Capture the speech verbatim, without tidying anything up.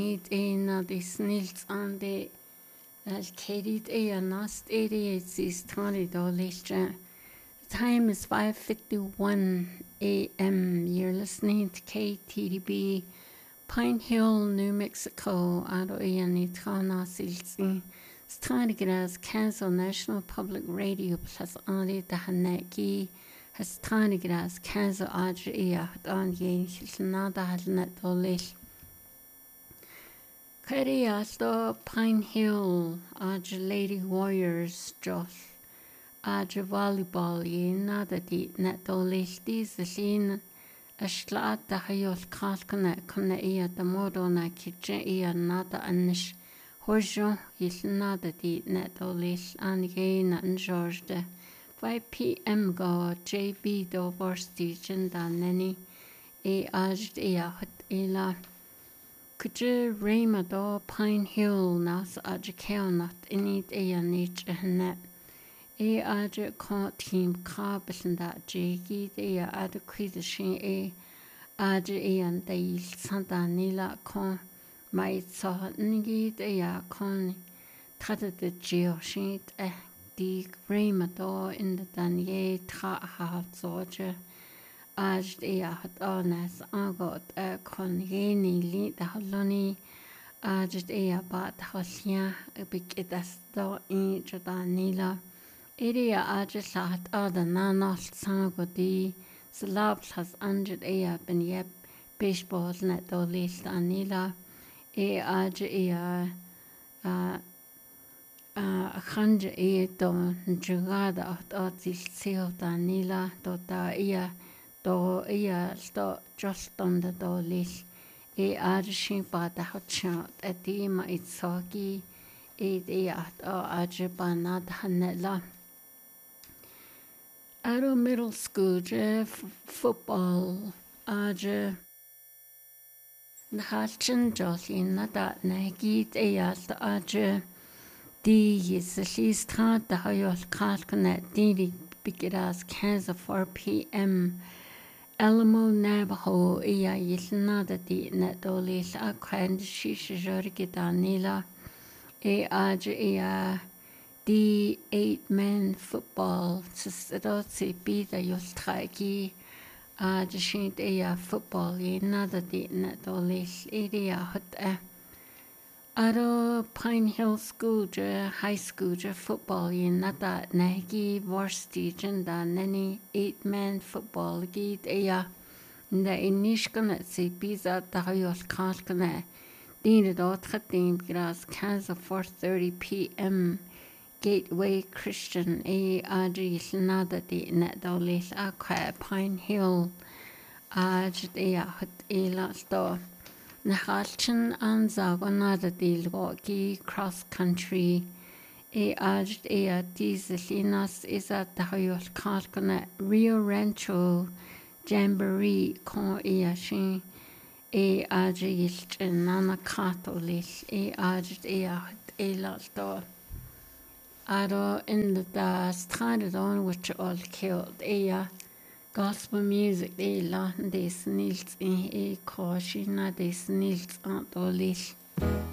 een av de snildsande al-Kedid er nast eighty-eight twenty dollars. The time is five fifty-one a m You're listening to K T D B, Pine Hill, New Mexico. Ado iyan ni Trana Silsi. Stranigas Kansas National Public Radio plus Adi Dahaneki. Stranigas Kansas Adria on Yen Hilnada Halnet Olish. Kariasto Pine Hill, Aj Lady Warriors, Josh, Aj Volleyball, ye nada di net olish, these the scene, a slat the hayos kalkana, kuna ia the modona kitchen ia nada anish, hojo, is nada di net olish, and gain and George the five p m go, J B do borsty, dan neni, e aj ia hut ila. Kuja Rama do Pine Hill nas aja keonat init ea nich ehnet. E aja ka team kabelanda jegi ea ada kwidashin e aja ean deil santa nila kon mai sa nigi ea kon tada de geoshit eh di Rama do in the danye tra ha zoja. Aj ea hat anas agot a kon yeni li da haloni aj ea bat halsia a big edas do in jodanila area aj sahat ada nanal sango di slab has anjed ea ben yep baseball net do list anila e aj ea a a khanje e do jugada at atil seo danila do da ea do ia sto just on the do list e arshin bada hotshot at the ma itsogi e ia o ajbana hanela Aro middle school je football aje nhalchin jolin nada nagit ia sto aje di is least had the hayol kalknet di bigiras Kansas four p m Alamo Navajo iya yilnada di netolis a kwend shishorgi danila e aj iya di eight man football sisidotsi bida yultraki aj shint iya football yinada di netolis idia hot Aro Pine Hill School je high school je football ye nada nagi varsity jenda nani eight man football gid eya nda inishkana si pizza tahayol kalkana dine dot khatim gras Kansas four thirty p m Gateway Christian e aji nada di nadalis akwa Pine Hill aj eya hot ela sto Nahalchin an zagonada dilgoki cross country e ajd ea dieselinas isa tahayol kalkana Rio Rancho Jamboree kon ea shin e ajd yilchin nana katolis e ajd ea elalto Aro in the stranded on which all killed ea Gospel music de la des nils in e koshina des nils ant olish